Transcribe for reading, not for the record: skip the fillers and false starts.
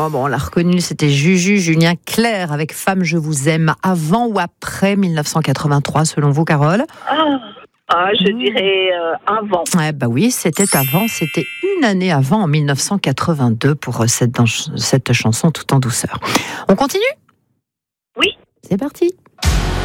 Oh, bon, on l'a reconnu, c'était Julien Clerc avec Femme, je vous aime. Avant ou après 1983, selon vous, Carole ? Je dirais avant. Oui, c'était avant, c'était une année avant, en 1982, pour cette chanson Tout en douceur. On continue ? Oui. C'est parti.